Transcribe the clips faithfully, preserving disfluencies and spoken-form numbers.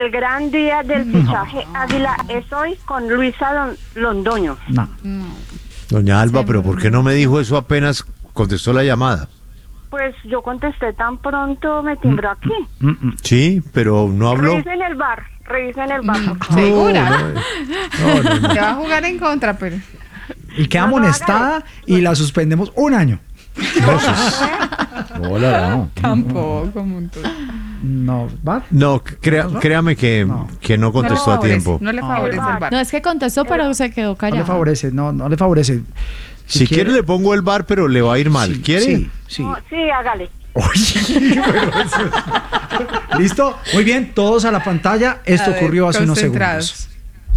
El gran día del fichaje Águila es hoy con Luisa Lon- Londoño. No. Doña Alba, Sí, pero ¿por qué no me dijo eso apenas contestó la llamada? Pues yo contesté tan pronto, me timbró aquí. Mm, mm. Sí, pero no habló. Revisen el bar, revisen el bar, por favor. ¿Segura? No, no, no. Te va a jugar en contra, pero... Y queda No, no, amonestada y la suspendemos un año. Hola, no. Tampoco, montón. No, ¿va? No, crea- créame que No. que no No le contestó a favorece, tiempo. No le favorece el bar. No, es que contestó, pero se quedó No le callado. favorece, no, no le favorece. Si quiere le pongo el bar, pero le va a ir mal. Sí, ¿Quiere? Sí, sí. No, sí, hágale. Oye, pero eso es- ¿Listo? Muy bien, todos a la pantalla. Esto A ver, ocurrió hace unos concentrados. segundos.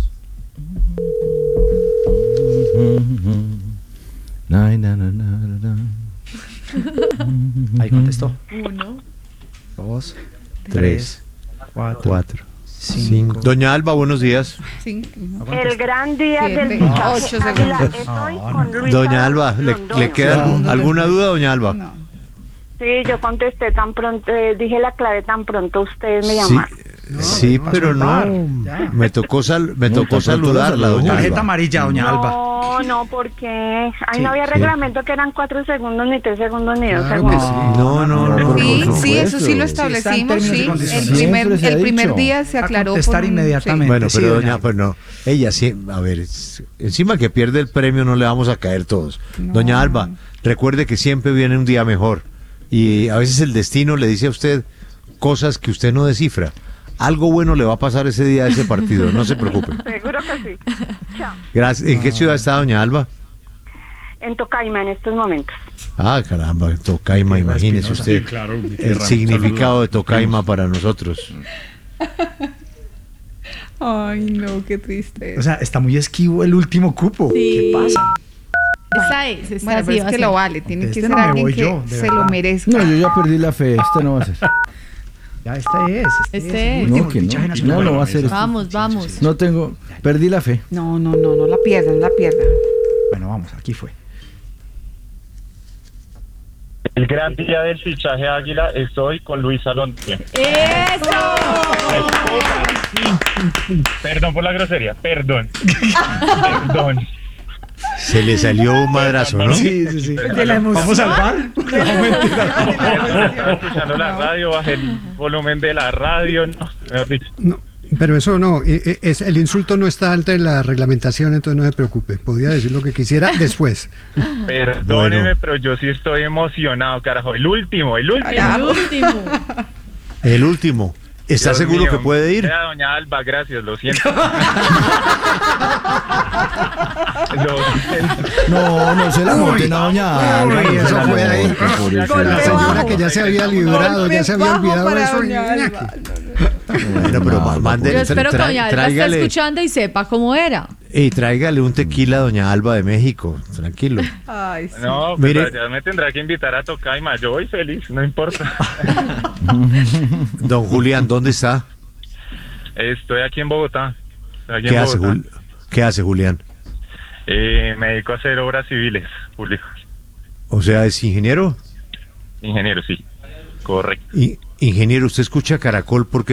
Ahí contestó. Uno, Dos, Tres, cuatro, cuatro, cinco. cinco. Doña Alba, buenos días. cinco. El gran día Siete, del fichaje ocho Águila segundos. es hoy No, con Luisa Doña Alba, ¿le, Londoño. le queda algún- alguna duda, doña Alba? No. Sí, yo contesté tan pronto, eh, dije la clave tan pronto ustedes me Sí, llamaron. sí, pasó pero el no. bar, ya. Me tocó sal, me No, tocó tan pronto la saludarla, saludó. doña Tarjeta Alba. amarilla, doña Alba. No, no, porque ahí Sí, no había sí. reglamento que eran cuatro segundos, ni tres segundos, ni dos Claro que segundos. sí. No, no, no. por Sí, supuesto. sí, eso sí lo está en establecimos, términos y sí. El condiciones. primer, Siempre se ha el primer dicho. día se A aclaró. contestar por un- inmediatamente. Bueno, Sí, pero doña doña, Alba. pues no. Ella sí, a ver, es- encima que pierde el premio no le vamos a caer todos. No. Doña Alba, recuerde que siempre viene un día mejor. Y a veces el destino le dice a usted cosas que usted no descifra. Algo bueno le va a pasar ese día a ese partido, no se preocupe. Seguro que sí. Chao. Gracias. ¿En qué ciudad está doña Alba? En Tocaima en estos momentos. Ah, caramba, Tocaima, imagínese usted Sí, claro, mi el tierra, significado de saludos. Tocaima para nosotros. Ay, no, qué triste. O sea, está muy esquivo el último cupo. Sí. ¿Qué pasa? Esa es, esa Bueno, sí pero va es a que ser. lo vale. Tiene Este que no ser me alguien voy que yo, de se verdad. lo merezca. No, yo ya perdí la fe. Este no va a ser. Ya, este es. Este, Este es. es. el No, último que no. fichaje No, nacional. no va a ser. Vamos, vamos. No tengo. Perdí la fe. No, no, no, no la pierdan, no la pierdan. Bueno, vamos, aquí fue. El gran día del fichaje Águila es hoy con Luisa Londoño. ¡Eso! Perdón por la grosería, perdón. Perdón. Se le salió un madrazo, ¿no? Sí, sí, sí. De la emoción. ¿Vamos al bar? No, mentira. Estaba escuchando la radio, bajé el volumen de la radio. No, mejor dicho. No, pero eso no, eh, eh, es, el insulto no está entre la reglamentación, entonces no se preocupe. Podría decir lo que quisiera después. Perdóneme, Bueno. pero yo sí estoy emocionado, carajo. El último, el último. El último. El último. ¿Está Dios seguro mío. que puede ir? Vea, doña Alba, gracias, lo siento. Lo siento. No, no se la monten a doña Alba. Uy, no se eso la fue ahí. monten, pobrecita. Con la Golpe señora bajo. que ya se había librado, ya se había Bajo olvidado para eso. doña Alba. Ñaque. Bueno, pero ma- mande, Yo espero que tra- doña Alba esté tráigale, escuchando y sepa cómo era. y tráigale un tequila a doña Alba de México, tranquilo. Ay, sí. No, pues Mire. ya me tendrá que invitar a Tocaima. Yo voy feliz, no importa. Don Julián, ¿dónde está? Estoy aquí en Bogotá. Estoy aquí ¿Qué en hace, Bogotá. Jul- ¿Qué hace Julián? Eh, me dedico a hacer obras civiles, Julio. O sea, ¿es ingeniero? Ingeniero, sí. Correcto. I- ingeniero, ¿usted escucha Caracol porque